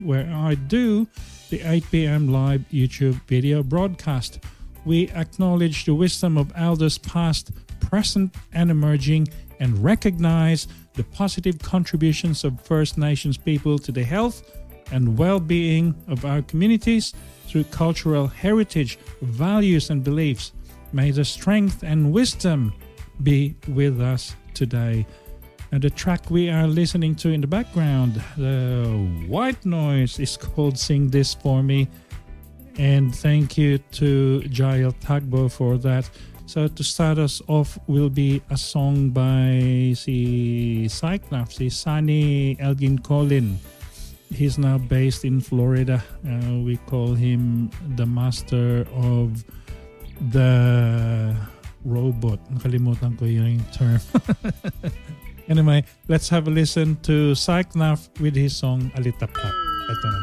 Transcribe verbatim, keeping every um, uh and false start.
where I do the eight p.m. live YouTube video broadcast. We acknowledge the wisdom of elders past, present, and emerging, and recognize the positive contributions of First Nations people to the health and well-being of our communities through cultural heritage, values, and beliefs. May the strength and wisdom be with us today. And the track we are listening to in the background, the white noise, is called Sing This For Me. And thank you to Jael Tagbo for that. So to start us off will be a song by si Cyclops, si Sunny Elgin Collin. He's now based in Florida. Uh, we call him the master of the robot. Nakalimutan ko yung term. Anyway, let's have a listen to Cyclops with his song Alitaptap. Ito na.